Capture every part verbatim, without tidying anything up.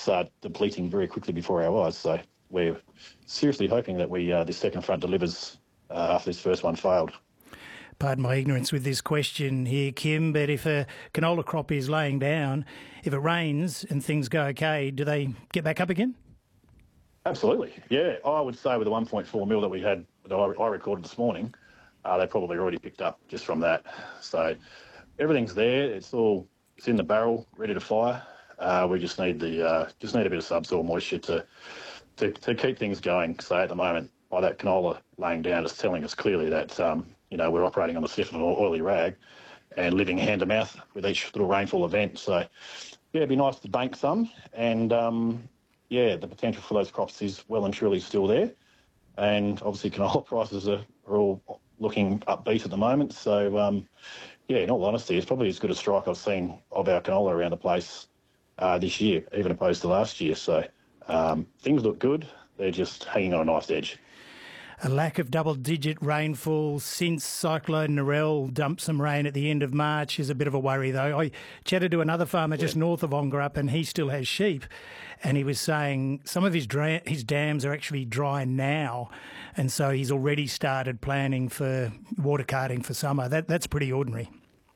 start depleting very quickly before our eyes. So we're seriously hoping that we uh, this second front delivers uh, after this first one failed. Pardon my ignorance with this question here, Kim, but if a canola crop is laying down, if it rains and things go okay, do they get back up again? Absolutely, yeah. I would say with the one point four mil that we had, that I, I recorded this morning, uh, they probably already picked up just from that. So everything's there. It's all it's in the barrel, ready to fire. Uh, we just need the uh, just need a bit of subsoil moisture to, to to keep things going. So at the moment, by that canola laying down, it's telling us clearly that um, you know we're operating on the stiff of an oily rag, and living hand to mouth with each little rainfall event. So yeah, it'd be nice to bank some, and um, yeah, the potential for those crops is well and truly still there. And obviously, canola prices are, are all looking upbeat at the moment. So um, yeah, in all honesty, it's probably as good a strike I've seen of our canola around the place uh, this year, even opposed to last year. So um, things look good. They're just hanging on a knife's edge. A lack of double-digit rainfall since Cyclone Narelle dumped some rain at the end of March is a bit of a worry, though. I chatted to another farmer yeah. just north of Ongerup, and he still has sheep, and he was saying some of his dra- his dams are actually dry now, and so he's already started planning for water carting for summer. That That's pretty ordinary.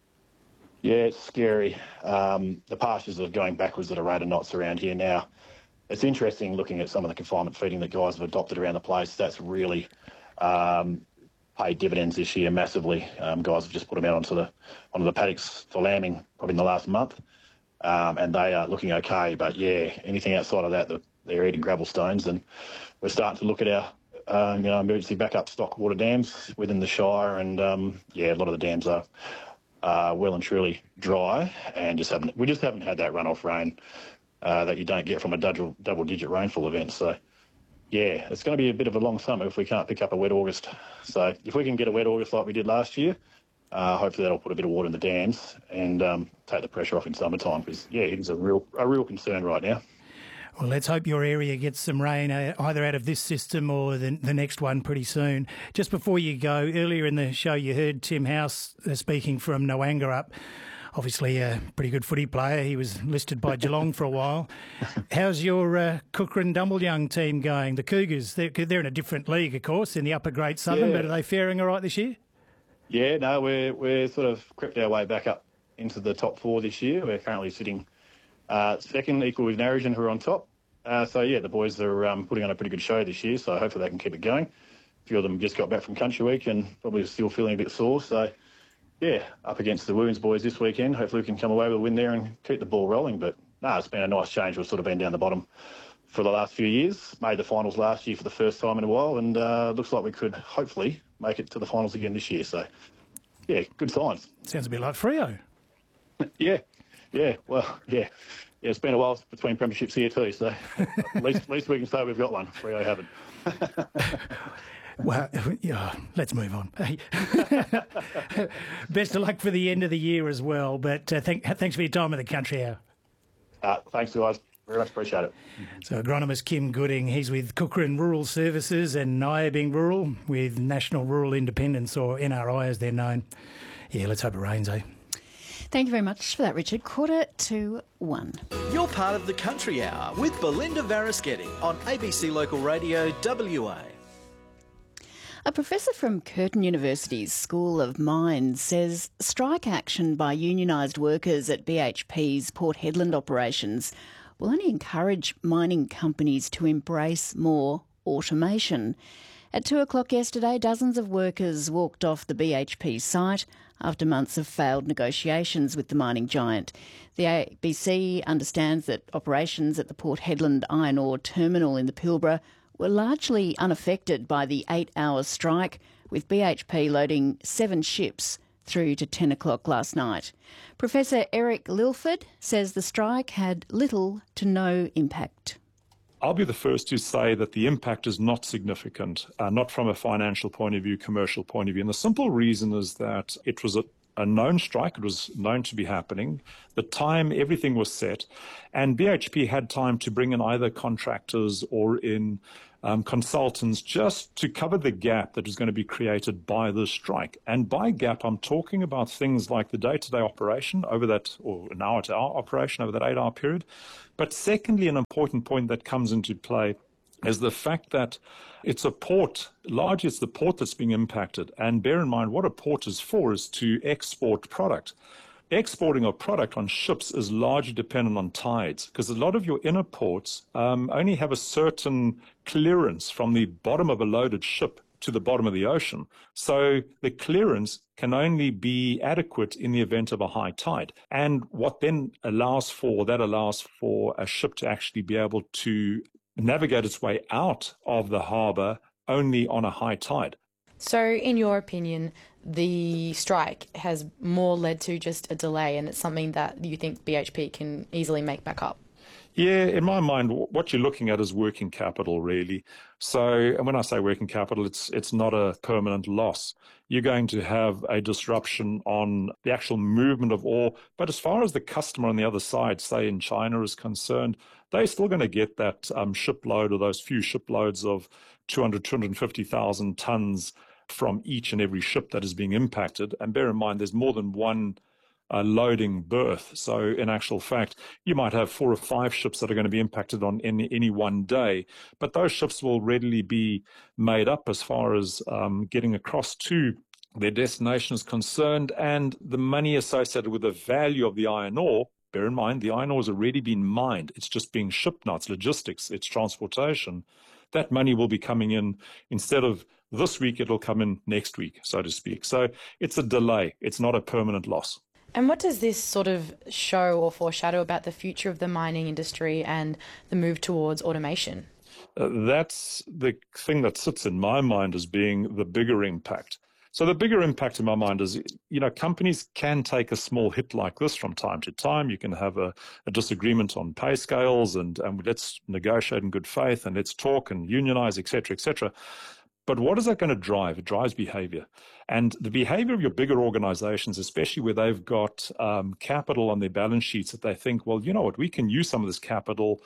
Yeah, it's scary. Um, the pastures are going backwards at a rate of knots around here now. It's interesting looking at some of the confinement feeding that guys have adopted around the place. That's really um, paid dividends this year massively. Um, guys have just put them out onto the onto the paddocks for lambing probably in the last month, um, and they are looking okay. But yeah, anything outside of that, they're eating gravel stones, and we're starting to look at our uh, you know emergency backup stock water dams within the Shire, and um, yeah, a lot of the dams are uh, well and truly dry, and just haven't we just haven't had that runoff rain Uh, that you don't get from a double, double-digit rainfall event. So, yeah, it's going to be a bit of a long summer if we can't pick up a wet August. So if we can get a wet August like we did last year, uh, hopefully that'll put a bit of water in the dams and um, take the pressure off in summertime because, yeah, it is a real a real concern right now. Well, let's hope your area gets some rain uh, either out of this system or the, the next one pretty soon. Just before you go, earlier in the show you heard Tim House uh, speaking from Noangarup. Obviously a pretty good footy player. He was listed by Geelong for a while. How's your uh, Cookeran Dumbleyoung team going? The Cougars, they're, they're in a different league, of course, in the upper grade Southern, yeah. but are they faring all right this year? Yeah, no, we're, we're sort of crept our way back up into the top four this year. We're currently sitting uh, second, equal with Narrogin, who are on top. Uh, so, yeah, the boys are um, putting on a pretty good show this year, so hopefully they can keep it going. A few of them just got back from Country Week and probably still feeling a bit sore, so... Yeah, up against the Wounds boys this weekend. Hopefully we can come away with a win there and keep the ball rolling. But, no, it's been a nice change. We've sort of been down the bottom for the last few years. Made the finals last year for the first time in a while, and uh, looks like we could hopefully make it to the finals again this year. So, yeah, good signs. Sounds a bit like Freo. yeah, yeah, well, yeah. Yeah, it's been a while between premierships here too, so at least, at least we can say we've got one. Freo haven't. Well, yeah, let's move on. Best of luck for the end of the year as well. But uh, thank, thanks for your time at the Country Hour. Uh, thanks, guys. Very much appreciate it. So agronomist Kim Gooding, he's with Cookeran Rural Services and Nyabing Rural with National Rural Independence, or N R I as they're known. Yeah, let's hope it rains, eh? Thank you very much for that, Richard. Quarter to one. You're part of the Country Hour with Belinda Varaschetti on A B C Local Radio W A. A professor from Curtin University's School of Mines says strike action by unionised workers at B H P's Port Hedland operations will only encourage mining companies to embrace more automation. At two o'clock yesterday, dozens of workers walked off the B H P site after months of failed negotiations with the mining giant. The A B C understands that operations at the Port Hedland iron ore terminal in the Pilbara were largely unaffected by the eight-hour strike, with B H P loading seven ships through to ten o'clock last night. Professor Eric Lilford says the strike had little to no impact. I'll be the first to say that the impact is not significant, uh, not from a financial point of view, commercial point of view. And the simple reason is that it was a, a known strike. It was known to be happening. The time, everything was set. And B H P had time to bring in either contractors or in um, consultants just to cover the gap that was going to be created by this strike. And by gap, I'm talking about things like the day-to-day operation over that, or an hour-to-hour operation over that eight-hour period. But secondly, an important point that comes into play is the fact that it's a port, largely it's the port that's being impacted. And bear in mind, what a port is for is to export product. Exporting a product on ships is largely dependent on tides, because a lot of your inner ports um, only have a certain clearance from the bottom of a loaded ship to the bottom of the ocean. So the clearance can only be adequate in the event of a high tide. And what then allows for, that allows for a ship to actually be able to navigate its way out of the harbour only on a high tide. So, in your opinion, the strike has more led to just a delay, and it's something that you think B H P can easily make back up? Yeah, in my mind, what you're looking at is working capital, really. So, and when I say working capital, it's it's not a permanent loss. You're going to have a disruption on the actual movement of ore. But as far as the customer on the other side, say in China, is concerned, they're still going to get that um, shipload, or those few shiploads of two hundred, two hundred fifty thousand tons from each and every ship that is being impacted. And bear in mind, there's more than one uh, loading berth. So in actual fact, you might have four or five ships that are going to be impacted on any, any one day, but those ships will readily be made up as far as um, getting across to their destination is concerned, and the money associated with the value of the iron ore. Bear in mind, the iron ore has already been mined. It's just being shipped now. It's logistics, it's transportation. That money will be coming in instead of this week, it'll come in next week, so to speak. So it's a delay. It's not a permanent loss. And what does this sort of show or foreshadow about the future of the mining industry and the move towards automation? Uh, that's the thing that sits in my mind as being the bigger impact. So the bigger impact in my mind is, you know, companies can take a small hit like this from time to time. You can have a, a disagreement on pay scales, and, and let's negotiate in good faith, and let's talk and unionize, et cetera, et cetera. But what is that going to drive? It drives behavior. And the behavior of your bigger organizations, especially where they've got um, capital on their balance sheets that they think, well, you know what, we can use some of this capital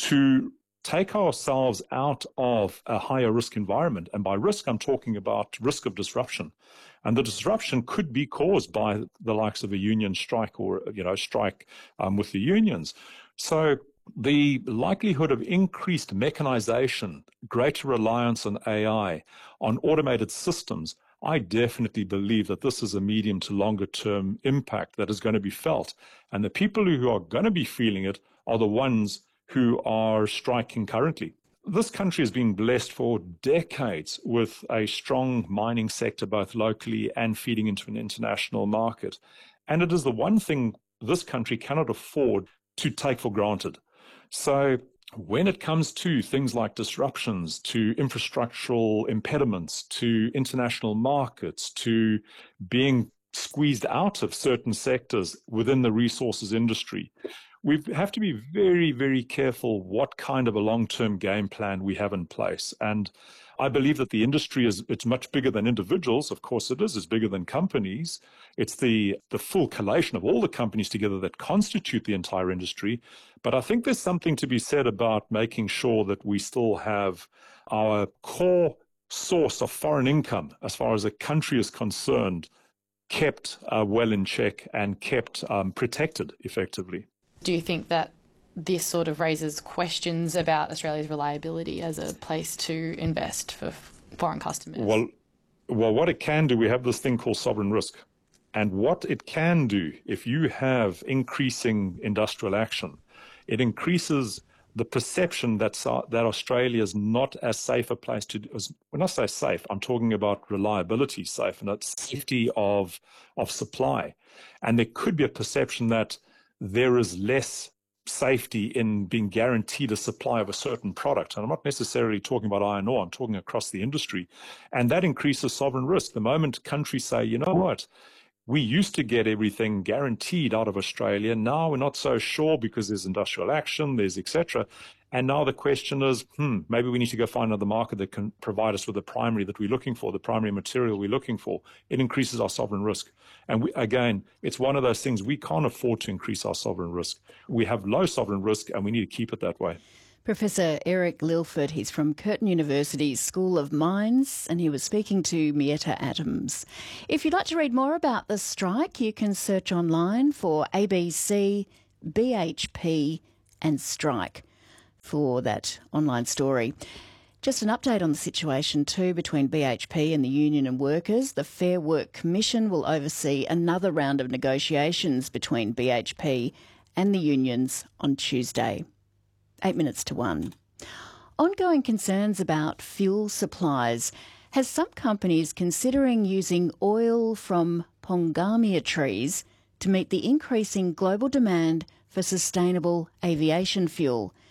to take ourselves out of a higher risk environment. And by risk, I'm talking about risk of disruption. And the disruption could be caused by the likes of a union strike, or, you know, strike um, with the unions. So the likelihood of increased mechanization, greater reliance on A I, on automated systems, I definitely believe that this is a medium to longer term impact that is going to be felt. And the people who are going to be feeling it are the ones who are striking currently. This country has been blessed for decades with a strong mining sector, both locally and feeding into an international market. And it is the one thing this country cannot afford to take for granted. So when it comes to things like disruptions, to infrastructural impediments, to international markets, to being squeezed out of certain sectors within the resources industry, we have to be very, very careful what kind of a long-term game plan we have in place. And I believe that the industry is, it's much bigger than individuals. Of course it is. It's bigger than companies. It's the, the full collation of all the companies together that constitute the entire industry. But I think there's something to be said about making sure that we still have our core source of foreign income, as far as a country is concerned, kept uh, well in check and kept um, protected effectively. Do you think that this sort of raises questions about Australia's reliability as a place to invest for foreign customers? Well, well, what it can do, we have this thing called sovereign risk. And what it can do, if you have increasing industrial action, it increases the perception that, that Australia is not as safe a place to, as, when I say safe, I'm talking about reliability safe, and that's safety of, of supply. And there could be a perception that there is less safety in being guaranteed a supply of a certain product. And I'm not necessarily talking about iron ore, I'm talking across the industry. And that increases sovereign risk. The moment countries say, you know what, We used to get everything guaranteed out of Australia. Now we're not so sure because there's industrial action, there's et cetera. And now the question is, hmm, maybe we need to go find another market that can provide us with the primary that we're looking for, the primary material we're looking for. It increases our sovereign risk. And we, again, it's one of those things we can't afford to increase our sovereign risk. We have low sovereign risk and we need to keep it that way. Professor Eric Lilford, he's from Curtin University's School of Mines, and he was speaking to Mietta Adams. If you'd like to read more about the strike, you can search online for A B C, B H P and strike for that online story. Just an update on the situation too between B H P and the union and workers. The Fair Work Commission will oversee another round of negotiations between B H P and the unions on Tuesday. Eight minutes to one. Ongoing concerns about fuel supplies has some companies considering using oil from pongamia trees to meet the increasing global demand for sustainable aviation fuel.